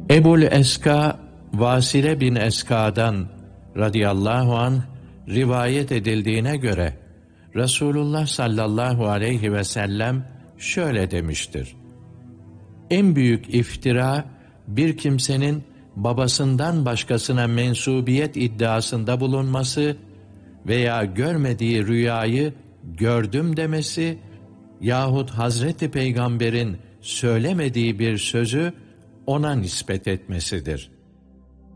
Ebul Eska, Vasile bin Eska'dan radıyallahu anh rivayet edildiğine göre Resulullah sallallahu aleyhi ve sellem şöyle demiştir: En büyük iftira, bir kimsenin babasından başkasına mensubiyet iddiasında bulunması veya görmediği rüyayı gördüm demesi yahut Hazreti Peygamber'in söylemediği bir sözü ona nispet etmesidir.